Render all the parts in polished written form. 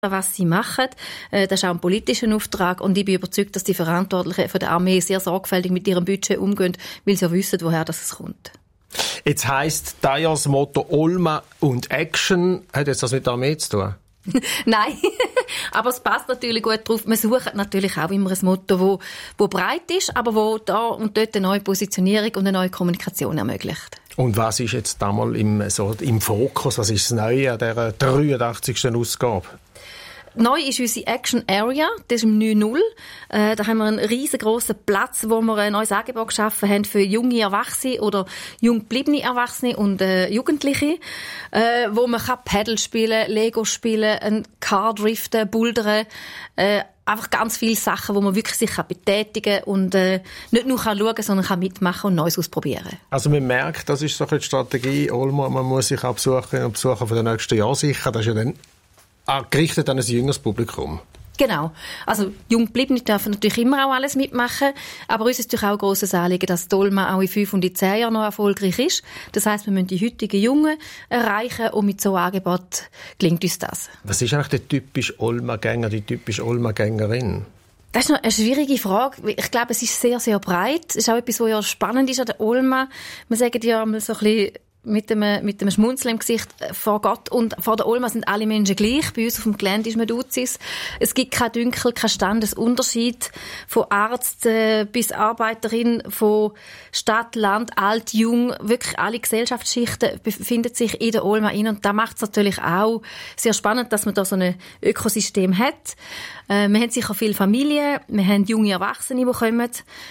was sie machen. Das ist auch ein politischer Auftrag und ich bin überzeugt, dass die Verantwortlichen von der Armee sehr sorgfältig mit ihrem Budget umgehen, weil sie ja wissen, woher das kommt. Jetzt heisst das Motto Olma und Action. Hat jetzt das mit der Armee zu tun? Nein, aber es passt natürlich gut drauf. Wir suchen natürlich auch immer ein Motto, wo breit ist, aber wo da und dort eine neue Positionierung und eine neue Kommunikation ermöglicht. Und was ist jetzt da mal im Fokus? Was ist das Neue an dieser 83. Ausgabe? Neu ist unsere Action Area, das ist im 9.0. Da haben wir einen riesengroßen Platz, wo wir ein neues Angebot geschaffen haben für junge Erwachsene oder jung gebliebene Erwachsene und Jugendliche, wo man Paddle spielen, Lego spielen, Car driften, bouldern, einfach ganz viele Sachen, wo man wirklich sich betätigen kann und nicht nur schauen kann, sondern kann mitmachen und Neues ausprobieren. Also man merkt, das ist so die Strategie, Olma, man muss sich auch Besucherinnen und Besucher von den nächsten Jahren sichern. Das ist ja dann gerichtet an ein jüngeres Publikum. Genau. Also Junggebliebene dürfen natürlich immer auch alles mitmachen, aber uns ist natürlich auch ein grosses Anliegen, dass die Olma auch in 5 und in 10 Jahren noch erfolgreich ist. Das heisst, wir müssen die heutigen Jungen erreichen und mit so einem Angebot gelingt uns das. Was ist eigentlich der typische Olma-Gänger, die typische Olma-Gängerin? Das ist noch eine schwierige Frage. Ich glaube, es ist sehr, sehr breit. Es ist auch etwas, was ja spannend ist an der Olma. Wir sagen ja mal so ein bisschen mit einem Schmunzeln im Gesicht, vor Gott und vor der Olma sind alle Menschen gleich. Bei uns auf dem Gelände ist man Duzis. Es gibt keinen Dünkel, keinen Standesunterschied. Von Arzt bis Arbeiterin, von Stadt, Land, alt, jung. Wirklich alle Gesellschaftsschichten befinden sich in der Olma rein. Und da macht es natürlich auch sehr spannend, dass man da so ein Ökosystem hat. Wir haben sicher viele Familien, wir haben junge Erwachsene, die kommen.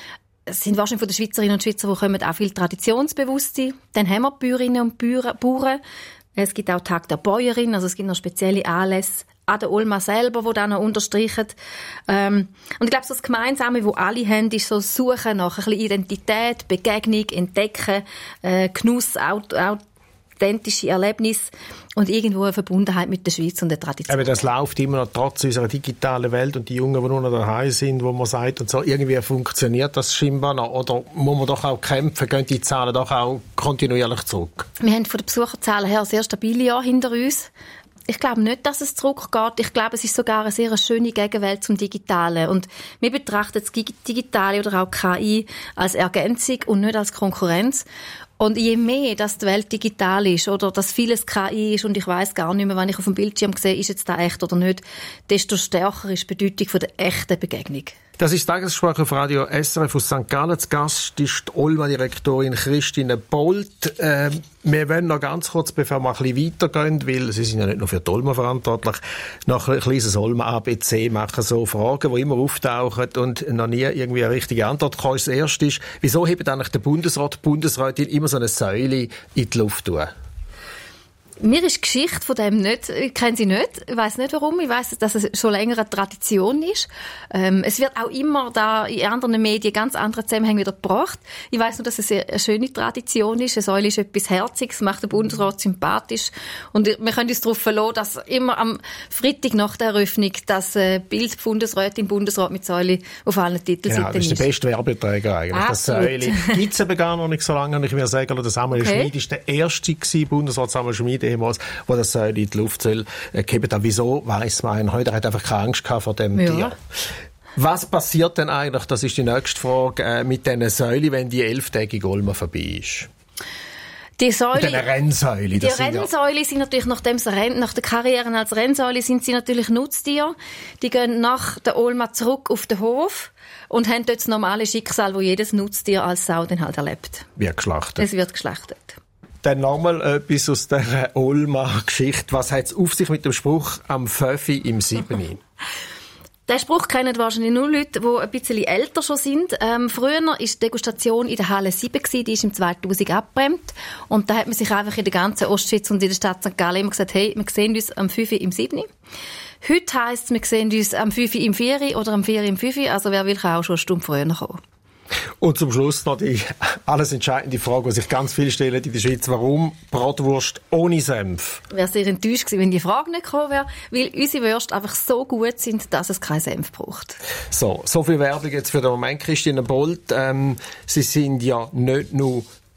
Es sind wahrscheinlich von den Schweizerinnen und Schweizer, die kommen, auch viel Traditionsbewusste. Dann haben wir Bäuerinnen und Bauern. Es gibt auch Tag der Bäuerin, also es gibt noch spezielle Anlässe an der Olma selber, die dann noch unterstreichen. Und ich glaube, so das Gemeinsame, das alle haben, ist so das Suchen nach ein bisschen Identität, Begegnung, Entdecken, Genuss, authentische Erlebnisse und irgendwo eine Verbundenheit mit der Schweiz und der Tradition. Aber das läuft immer noch trotz unserer digitalen Welt und die Jungen, die nur noch daheim sind, wo man sagt, und so, irgendwie funktioniert das scheinbar noch. Oder muss man doch auch kämpfen? Gehen die Zahlen doch auch kontinuierlich zurück? Wir haben von den Besucherzahlen her ein sehr stabiles Jahr hinter uns. Ich glaube nicht, dass es zurückgeht. Ich glaube, es ist sogar eine sehr schöne Gegenwelt zum Digitalen. Und wir betrachten das Digitale oder auch KI als Ergänzung und nicht als Konkurrenz. Und je mehr, dass die Welt digital ist oder dass vieles KI ist und ich weiss gar nicht mehr, wenn ich auf dem Bildschirm sehe, ist jetzt da echt oder nicht, desto stärker ist die Bedeutung von der echten Begegnung. Das ist Tagesgespräch auf Radio SRF aus St. Gallen. Zu Gast ist die Olma-Direktorin Christine Bolt. Wir wollen noch ganz kurz, bevor wir ein bisschen weitergehen, weil Sie sind ja nicht nur für die Olma verantwortlich, noch ein kleines Olma-ABC machen, so Fragen, die immer auftauchen und noch nie irgendwie eine richtige Antwort kommen. Das erste ist, wieso hebt eigentlich der Bundesrat, die Bundesrätin immer so eine Säule in die Luft tun? Mir ist die Geschichte von dem nicht, ich kenne sie nicht, ich weiss nicht warum, ich weiss, dass es schon länger eine Tradition ist. Es wird auch immer da in anderen Medien ganz andere Zusammenhänge wieder gebracht. Ich weiss nur, dass es eine schöne Tradition ist, eine Säule ist etwas Herziges, macht den Bundesrat sympathisch und wir können uns darauf verlassen, dass immer am Freitag nach der Eröffnung das Bild Bundesrätin, Bundesrat mit Säule auf allen Titelseiten ist. Ja, das ist der beste Werbeträger eigentlich. Das Säule gibt es eben gar noch nicht so lange, und ich würde sagen, der Samuel Schmid ist der erste gewesen, Bundesrat Samuel Schmid, wo das in die Luft soll geben. Wieso weiss man heute? Er hat einfach keine Angst gehabt vor dem Tier. Was passiert denn eigentlich, das ist die nächste Frage, mit diesen Säulen, wenn die 11-tägige Olma vorbei ist? Die Rennsäule. Die Rennsäule sind natürlich, nach der Karriere als Rennsäule, sind sie natürlich Nutztiere. Die gehen nach der Olma zurück auf den Hof und haben dort das normale Schicksal, wo jedes Nutztier als Sau dann halt erlebt. Wird geschlachtet. Es wird geschlachtet. Dann nochmal etwas aus dieser Olma-Geschichte. Was hat es auf sich mit dem Spruch «Am Pföfi im 7.»? Den Spruch kennen wahrscheinlich nur Leute, die ein bisschen älter schon sind. Früher war die Degustation in der Halle 7, die ist im 2000 abgebrannt. Und da hat man sich einfach in der ganzen Ostschweiz und in der Stadt St. Gallen immer gesagt, hey, wir sehen uns am 5 im 7. Heute heisst es, wir sehen uns am 5 im 4 oder am 4 im 5. Also wer will, kann auch schon eine Stunde früher kommen. Und zum Schluss noch die alles entscheidende Frage, die sich ganz viele stellen in der Schweiz. Warum Bratwurst ohne Senf? Ich wäre sehr enttäuscht gewesen, wenn die Frage nicht gekommen wäre, weil unsere Würste einfach so gut sind, dass es keinen Senf braucht. So viel Werbung jetzt für den Moment. Christine Bolt, Sie sind ja nicht nur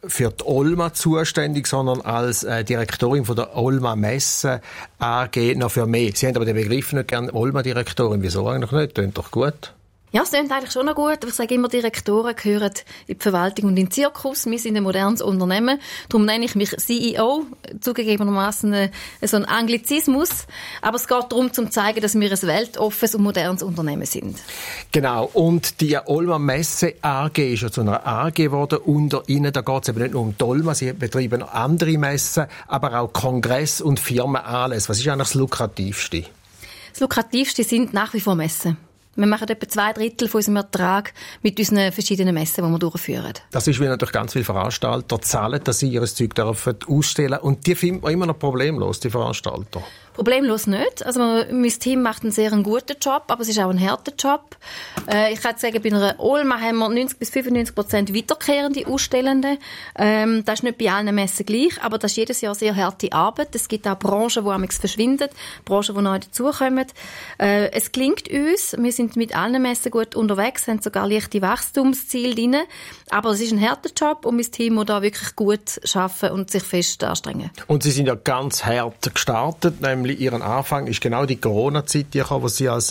für die Olma zuständig, sondern als Direktorin von der Olma Messe AG noch für mehr. Sie haben aber den Begriff nicht gern, Olma-Direktorin. Wieso eigentlich nicht? Klingt doch gut. Ja, es klingt eigentlich schon noch gut, aber ich sage immer, Direktoren gehören in die Verwaltung und in den Zirkus. Wir sind ein modernes Unternehmen. Darum nenne ich mich CEO, zugegebenermaßen so ein Anglizismus. Aber es geht darum, zu zeigen, dass wir ein weltoffenes und modernes Unternehmen sind. Genau. Und die Olma Messe AG ist ja zu einer AG geworden. Unter Ihnen, da geht es eben nicht nur um die Olma, Sie betreiben noch andere Messen, aber auch Kongress- und Firmenanlässe. Was ist eigentlich das Lukrativste? Das Lukrativste sind nach wie vor Messen. Wir machen etwa 2/3 von unserem Ertrag mit unseren verschiedenen Messen, die wir durchführen. Das ist, weil natürlich ganz viele Veranstalter zahlen, dass sie ihr Zeug ausstellen dürfen. Und die finden man immer noch problemlos, die Veranstalter. Problemlos nicht. Also mein Team macht einen sehr guten Job, aber es ist auch ein harter Job. Ich kann sagen, bei einer Olma haben wir 90-95% wiederkehrende Ausstellende. Das ist nicht bei allen Messen gleich, aber das ist jedes Jahr sehr harte Arbeit. Es gibt auch Branchen, die amigs verschwinden, Branchen, die neu dazukommen. Es gelingt uns. Wir sind mit allen Messen gut unterwegs, haben sogar leichte Wachstumsziele drin. Aber es ist ein harter Job und mein Team muss da wirklich gut arbeiten und sich fest anstrengen. Und Sie sind ja ganz hart gestartet, nämlich Ihren Anfang ist genau die Corona-Zeit, wo Sie als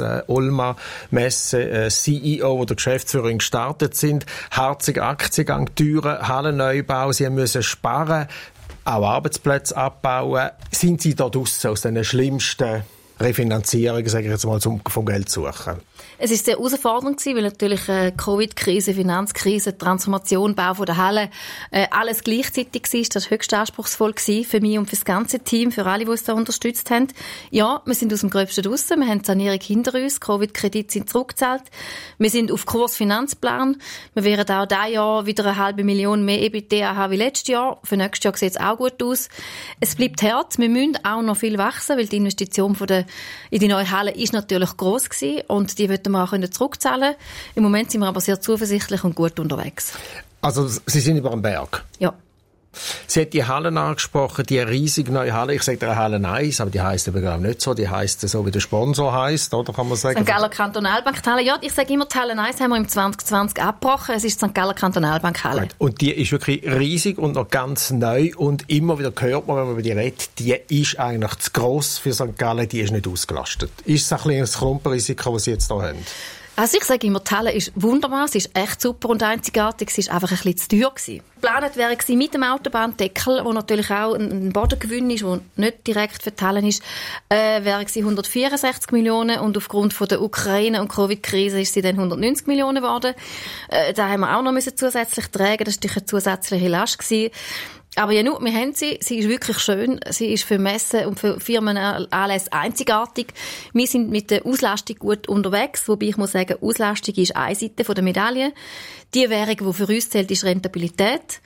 Olma-Messe CEO oder Geschäftsführerin gestartet sind. Harziger Aktiengang, teurer Hallenneubau, Sie müssen sparen, auch Arbeitsplätze abbauen. Sind Sie da draussen aus den schlimmsten Refinanzierungen, sage ich jetzt mal, vom Geld zu suchen? Es war sehr herausfordernd gewesen, weil natürlich Covid-Krise, Finanzkrise, Transformation, Bau von der Halle, alles gleichzeitig war. Das war höchst anspruchsvoll gewesen für mich und für das ganze Team, für alle, die uns da unterstützt haben. Ja, wir sind aus dem Gröbsten draussen, wir haben die Sanierung hinter uns, Covid-Kredite sind zurückgezahlt, wir sind auf Kurs Finanzplan, wir werden auch dieses Jahr wieder 500.000 mehr EBITDA haben wie letztes Jahr. Für nächstes Jahr sieht es auch gut aus. Es bleibt hart, wir müssen auch noch viel wachsen, weil die Investition in die neue Halle ist natürlich gross gewesen und die wollten wir auch zurückzahlen. Im Moment sind wir aber sehr zuversichtlich und gut unterwegs. Also Sie sind über dem Berg? Ja. Sie hat die Hallen angesprochen, die riesige neue Halle. Ich sage der Halle 1, aber die heisst aber gar nicht so. Die heisst so, wie der Sponsor heisst, oder kann man sagen? St. Galler Kantonalbank Halle. Ja, ich sage immer, die Halle 1 haben wir im 2020 abgebrochen. Es ist die St. Galler Kantonalbank Halle. Und die ist wirklich riesig und noch ganz neu. Und immer wieder hört man, wenn man über die redet, die ist eigentlich zu gross für St. Gallen, die ist nicht ausgelastet. Ist es ein kleines Klumpenrisiko, das Sie jetzt hier haben? Also ich sage immer, die Halle ist wunderbar, sie ist echt super und einzigartig, sie ist einfach ein bisschen zu teuer gewesen. Geplant wäre sie mit dem Autobahndeckel, wo natürlich auch ein Bodengewinn ist, der nicht direkt für die Halle ist, wäre sie 164 Millionen und aufgrund von der Ukraine- und Covid-Krise ist sie dann 190 Millionen geworden. Da haben wir auch noch zusätzlich tragen, das war eine zusätzliche Last gewesen. Aber ja, wir haben sie ist wirklich schön, sie ist für Messen und für Firmenanlässe einzigartig. Wir sind mit der Auslastung gut unterwegs, wobei ich muss sagen, Auslastung ist eine Seite der Medaille. Die Währung, die für uns zählt, ist Rentabilität.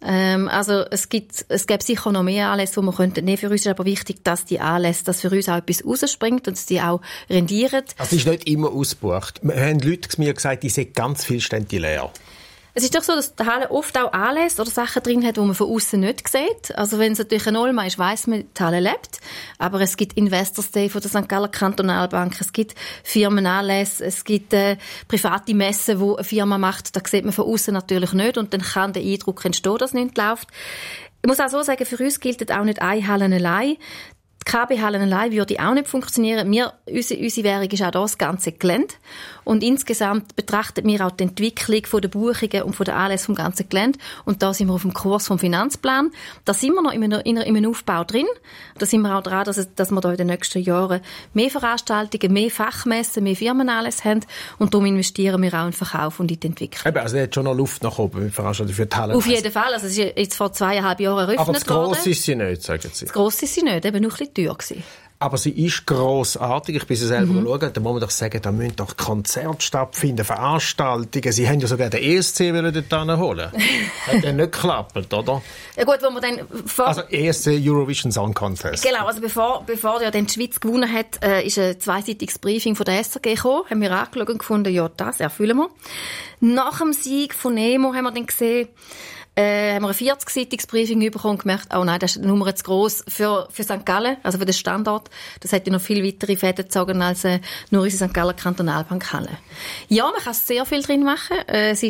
Also es gäbe sicher noch mehr Anlässe, die wir könnten nehmen. Für uns ist aber wichtig, dass die Anlässe, dass für uns auch etwas rausspringt und dass die auch rendieren. Also es ist nicht immer ausgebucht. Wir haben Leute mir gesagt, die sind ganz viel ständig leer. Es ist doch so, dass die Halle oft auch Anlässe oder Sachen drin hat, die man von außen nicht sieht. Also wenn es natürlich ein Olma ist, weiss man, die Halle lebt. Aber es gibt Investors Day von der St. Galler Kantonalbank, es gibt Firmenanlässe, es gibt private Messen, die eine Firma macht. Da sieht man von außen natürlich nicht und dann kann der Eindruck entstehen, dass nichts läuft. Ich muss auch so sagen, für uns gilt auch nicht eine Halle allein. Die KB-Hallen allein würde auch nicht funktionieren. Unsere Währung ist auch das ganze Gelände. Und insgesamt betrachten wir auch die Entwicklung von der Buchungen und von der Anlässe vom ganzen Gelände. Und da sind wir auf dem Kurs vom Finanzplan. Da sind wir noch in einem Aufbau drin. Da sind wir auch dran, dass wir da in den nächsten Jahren mehr Veranstaltungen, mehr Fachmessen, mehr Firmenanlässe haben. Und darum investieren wir auch in den Verkauf und in die Entwicklung. Eben, also hat schon noch Luft nach oben mit Veranstaltungen für die Hallen. Auf jeden Fall. Also es ist jetzt vor 2,5 Jahren eröffnet worden. Aber zu gross ist sie nicht, sagen Sie. Zu gross ist sie nicht, eben nur ein bisschen teuer gewesen. Aber sie ist grossartig. Ich bin sie selber schauen. Da muss man doch sagen, da müssen doch Konzerte stattfinden, Veranstaltungen. Sie haben ja sogar den ESC dort holen. Hat ja nicht geklappt, oder? Ja gut, wo man dann also ESC, Eurovision Song Contest. Genau, also bevor ja dann die Schweiz gewonnen hat, ist ein zweiseitiges Briefing von der SRG gekommen. Haben wir angeschaut und gefunden, ja, das erfüllen wir. Nach dem Sieg von Nemo haben wir dann gesehen, haben wir ein 40-seitiges Briefing bekommen und gemerkt, oh nein, das ist eine Nummer zu gross für St. Gallen, also für den Standort. Das hätte noch viel weitere Fäden gezogen als nur unsere St. Galler Kantonalbank Halle. Ja, man kann sehr viel drin machen. Sie ist echt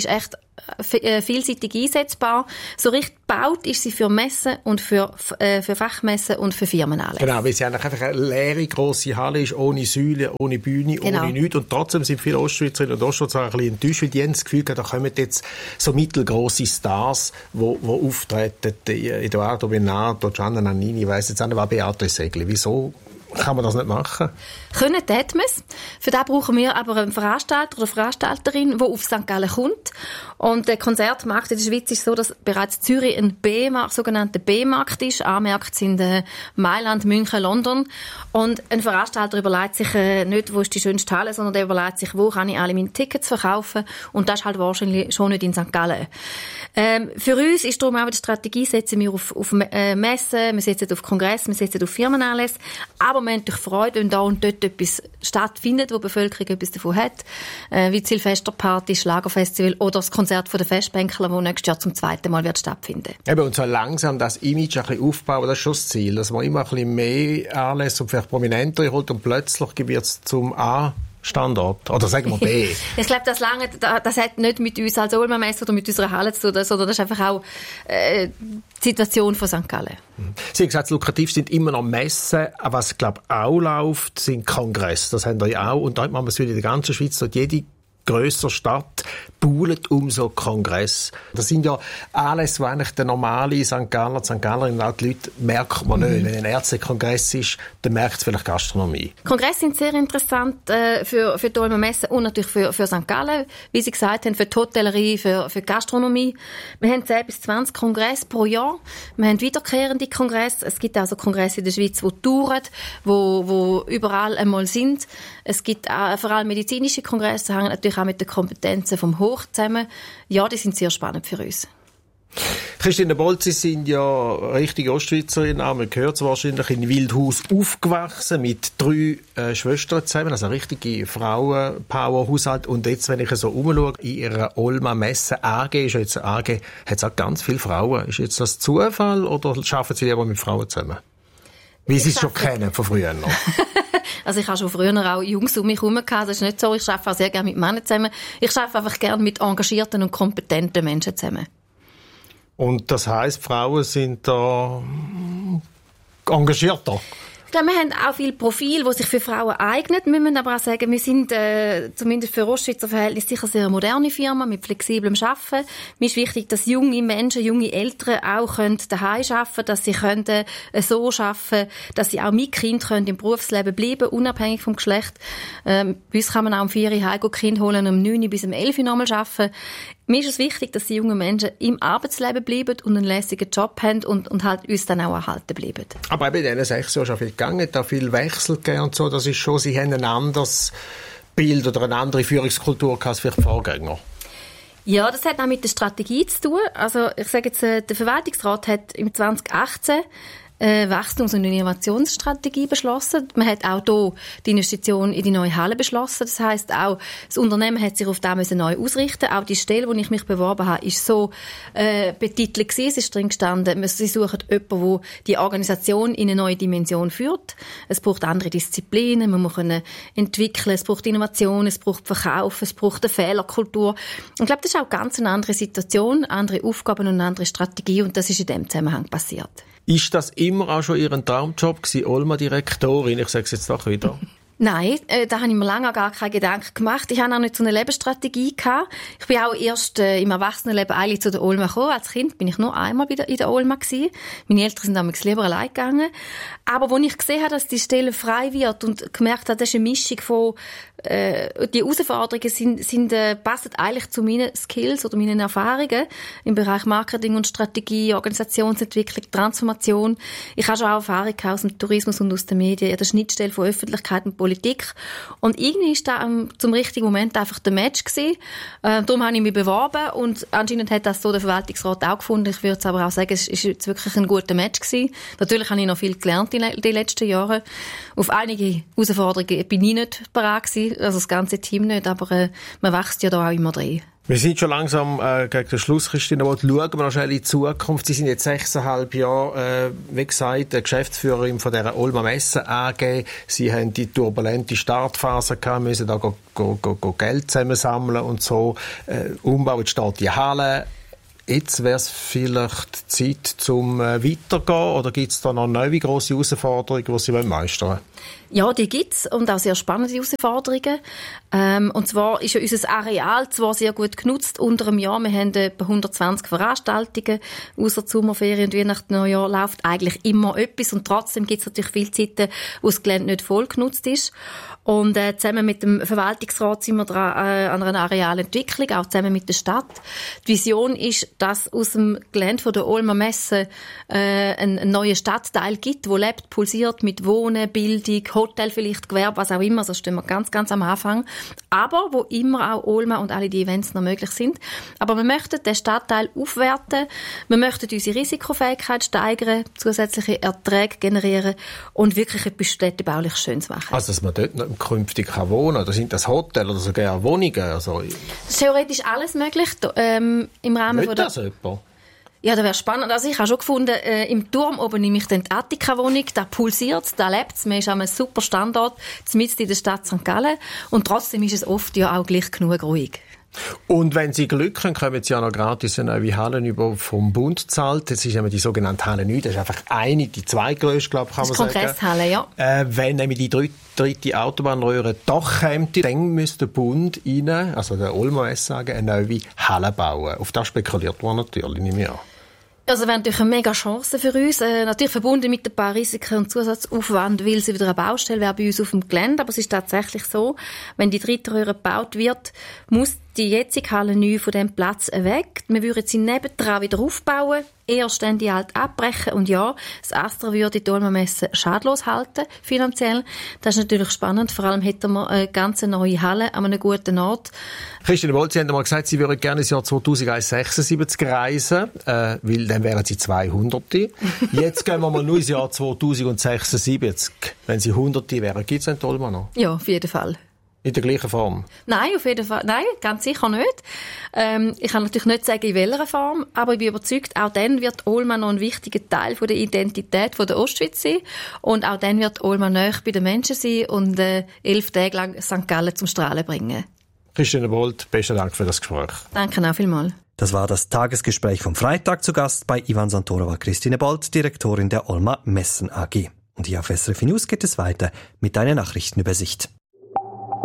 vielseitig einsetzbar. So richtig gebaut ist sie für Messen und für Fachmessen und für Firmenanlässe. Genau, weil sie einfach eine leere, grosse Halle ist, ohne Säule, ohne Bühne, ohne nichts. Und trotzdem sind viele Ostschweizerinnen und Ostschweizer ein bisschen enttäuscht, weil die haben das Gefühl, da kommen jetzt so mittelgrosse Stars, die auftreten. Edoardo Bennato, Gianna Nannini, ich weiss jetzt auch nicht, was Beate Segli. Wieso kann man das nicht machen? Können täten wir es. Für das brauchen wir aber einen Veranstalter oder Veranstalterin, der auf St. Gallen kommt. Und der Konzertmarkt in der Schweiz ist so, dass bereits Zürich ein sogenannter B-Markt ist. A-Märkte sind Mailand, München, London. Und ein Veranstalter überlegt sich nicht, wo ist die schönste Halle, sondern der überlegt sich, wo kann ich alle meine Tickets verkaufen. Und das ist halt wahrscheinlich schon nicht in St. Gallen. Für uns ist darum auch die Strategie, setzen wir auf Messen, wir setzen auf Kongress, wir setzen auf Firmenanlässe. Aber wir haben natürlich Freude, wenn da und dort etwas stattfindet, wo die Bevölkerung etwas davon hat. Wie die Silvesterparty, Schlagerfestival oder das Konzert von den Festbänkler, das nächstes Jahr zum 2. Mal wird stattfinden. Eben, und so langsam das Image ein bisschen aufbauen, das ist schon das Ziel, dass man immer ein bisschen mehr Anlässe und vielleicht prominenter holt und plötzlich wird es zum Standort. Oder sagen wir B. Ich glaube, das hat nicht mit uns als Olma-Messe oder mit unserer Halle zu tun, sondern das ist einfach auch die Situation von St. Gallen. Sie haben gesagt, lukrativ sind immer noch Messen, aber was, glaube ich, auch läuft, sind Kongresse. Das haben wir ja auch. Und dort machen wir es wieder in der ganzen Schweiz. Dort jede grössere Stadt buhlt um so Kongress. Das sind ja Anlässe, wo eigentlich der normale St. Galler, St. Gallerinnen, auch die Leute, merkt man nicht. Wenn ein Ärztekongress ist, dann merkt es vielleicht Gastronomie. Kongresse sind sehr interessant für die Olmer Messe und natürlich für St. Gallen, wie Sie gesagt haben, für die Hotellerie, für die Gastronomie. Wir haben 10 bis 20 Kongresse pro Jahr. Wir haben wiederkehrende Kongresse. Es gibt also Kongresse in der Schweiz, die touren, wo überall einmal sind. Es gibt auch vor allem medizinische Kongresse, hängen natürlich auch mit den Kompetenzen vom Hoch zusammen. Ja, die sind sehr spannend für uns. Christine Bolt, Sie sind ja richtige Ostschweizerin, man gehört es wahrscheinlich, in Wildhaus aufgewachsen, mit 3 Schwestern zusammen, also eine richtige Frauen-Power-Haushalt. Und jetzt, wenn ich so umschaue, in Ihrer Olma-Messe AG, ist jetzt eine AG, hat es auch ganz viele Frauen. Ist jetzt das Zufall oder arbeiten Sie lieber mit Frauen zusammen? Wie Sie es schon kennen, von früher noch. Also ich habe schon früher auch Jungs um mich herum gehabt. Das ist nicht so. Ich arbeite auch sehr gerne mit Männern zusammen. Ich arbeite einfach gerne mit engagierten und kompetenten Menschen zusammen. Und das heisst, Frauen sind da engagierter? Ich glaube, wir haben auch viele Profile, die sich für Frauen eignen. Wir müssen aber auch sagen, wir sind zumindest für Ostschweizer Verhältnisse sicher eine sehr moderne Firma mit flexiblem Arbeiten. Mir ist wichtig, dass junge Menschen, junge Eltern auch daheim arbeiten können, dass sie so arbeiten, dass sie auch mit Kind im Berufsleben bleiben, unabhängig vom Geschlecht. Bei uns kann man auch um 4 Uhr heim Kind holen, um 9 Uhr bis um 11 Uhr nochmal arbeiten. Mir ist es wichtig, dass die jungen Menschen im Arbeitsleben bleiben und einen lässigen Job haben und halt uns dann auch erhalten bleiben. Aber eben in diesen 6 Jahren schon viel gegangen, da viel Wechsel gegeben und so. Das ist schon, Sie haben ein anderes Bild oder eine andere Führungskultur als vielleicht Vorgänger. Ja, das hat auch mit der Strategie zu tun. Also ich sage jetzt, der Verwaltungsrat hat im 2018 Wachstums- und Innovationsstrategie beschlossen. Man hat auch hier die Investition in die neue Halle beschlossen. Das heisst auch, das Unternehmen hat sich auf das neu ausrichten. Auch die Stelle, wo ich mich beworben habe, ist so betitelt gewesen. Es ist drin gestanden, sie suchen jemanden, der die Organisation in eine neue Dimension führt. Es braucht andere Disziplinen, man muss entwickeln, es braucht Innovation, es braucht Verkauf, es braucht eine Fehlerkultur. Und ich glaube, das ist auch ganz eine andere Situation, andere Aufgaben und eine andere Strategie, und das ist in dem Zusammenhang passiert. Ist das immer auch schon Ihr Traumjob gewesen, Olma-Direktorin? Ich sage es jetzt doch wieder. Nein, da habe ich mir lange gar keine Gedanken gemacht. Ich habe auch nicht so eine Lebensstrategie gehabt. Ich bin auch erst im Erwachsenenleben eigentlich zu der Olma gekommen. Als Kind bin ich nur einmal wieder in der Olma gewesen. Meine Eltern sind damals lieber allein gegangen. Aber als ich gesehen habe, dass die Stelle frei wird und gemerkt habe, das ist eine Mischung von die Herausforderungen passen eigentlich zu meinen Skills oder meinen Erfahrungen im Bereich Marketing und Strategie, Organisationsentwicklung, Transformation. Ich habe schon auch Erfahrung aus dem Tourismus und aus den Medien, an der Schnittstelle von Öffentlichkeit und Politik. Und irgendwie ist da zum richtigen Moment einfach der Match gewesen. Darum habe ich mich beworben und anscheinend hat das so der Verwaltungsrat auch gefunden. Ich würde es aber auch sagen, es ist jetzt wirklich ein guter Match gewesen. Natürlich habe ich noch viel gelernt in den letzten Jahren. Auf einige Herausforderungen bin ich nicht bereit gewesen. Also das ganze Team nicht, aber man wächst ja da auch immer drin. Wir sind schon langsam gegen den Schluss, Christine Bolt. Schauen wir noch schnell in die Zukunft. Sie sind jetzt 6,5 Jahre, wie gesagt, Geschäftsführerin von der Olma Messe AG. Sie haben die turbulente Startphase gehabt, müssen da go Geld zusammensammeln und so. Umbau, jetzt steht die Halle. Jetzt wäre es vielleicht Zeit zum Weitergehen, oder gibt es da noch neue grosse Herausforderungen, die Sie meistern wollen? Ja, die gibt's und auch sehr spannende Herausforderungen. Und zwar ist ja unser Areal zwar sehr gut genutzt unter einem Jahr. Wir haben etwa 120 Veranstaltungen. Ausser Sommerferien und Weihnachten, Neujahr läuft eigentlich immer etwas. Und trotzdem gibt's natürlich viele Zeiten, wo das Gelände nicht voll genutzt ist. Und zusammen mit dem Verwaltungsrat sind wir dran an einer Arealentwicklung, auch zusammen mit der Stadt. Die Vision ist, dass aus dem Gelände von der Olma Messe ein neuer Stadtteil gibt, der lebt, pulsiert mit Wohnen, Bildung, Hotel vielleicht, Gewerbe, was auch immer. So stehen wir ganz, ganz am Anfang. Aber wo immer auch Olma und alle die Events noch möglich sind. Aber wir möchten den Stadtteil aufwerten. Wir möchten unsere Risikofähigkeit steigern, zusätzliche Erträge generieren und wirklich etwas städtebaulich Schönes machen. Also, dass man dort noch künftig wohnen kann, oder sind das Hotels oder sogar Wohnungen? Also, theoretisch alles möglich. Im Rahmen von das jemand? Ja, das wäre spannend. Also ich habe schon gefunden, im Turm oben nehme ich dann die Attika-Wohnung, da pulsiert, da lebt es. Man ist an einem super Standort, mitten in der Stadt St. Gallen. Und trotzdem ist es oft ja auch gleich genug ruhig. Und wenn Sie Glück haben, kommen Sie ja noch gratis eine neue Halle über vom Bund gezahlt. Das ist nämlich die sogenannte Halle 9. Das ist einfach die zweitgrößte, glaube ich, kann man sagen. Das ist Kongresshalle, ja. Wenn nämlich die dritte Autobahnröhre doch kommt, dann müsste der Bund Ihnen, also der Olma Messe AG, eine neue Halle bauen. Auf das spekuliert man natürlich, nehme ich an. Also wäre natürlich eine mega Chance für uns. Natürlich verbunden mit ein paar Risiken und Zusatzaufwand, weil sie wieder eine Baustelle wäre bei uns auf dem Gelände. Aber es ist tatsächlich so, wenn die dritte Röhre gebaut wird, muss die jetzige Halle 9 von diesem Platz weg. Wir würden sie nebendran wieder aufbauen, erst dann die alte abbrechen. Und ja, das Astra würde die Olma Messe schadlos halten, finanziell. Das ist natürlich spannend. Vor allem hätten wir eine ganz neue Halle an einem guten Ort. Christine Bolt, Sie haben mal gesagt, Sie würden gerne ins Jahr 2076 reisen, weil dann wären Sie 200. Jetzt gehen wir mal nur ins Jahr 2076. Wenn Sie 100 wären, gibt es einen Olma noch? Ja, auf jeden Fall. In der gleichen Form? Nein, auf jeden Fall. Nein, ganz sicher nicht. Ich kann natürlich nicht sagen, in welcher Form, aber ich bin überzeugt, auch dann wird Olma noch ein wichtiger Teil von der Identität von der Ostschweiz sein. Und auch dann wird Olma nahe bei den Menschen sein und 11 Tage lang St. Gallen zum Strahlen bringen. Christine Bolt, besten Dank für das Gespräch. Danke auch vielmals. Das war das Tagesgespräch vom Freitag. Zu Gast bei Ivan Santoro war Christine Bolt, Direktorin der Olma Messen AG. Und hier auf SRF News geht es weiter mit einer Nachrichtenübersicht.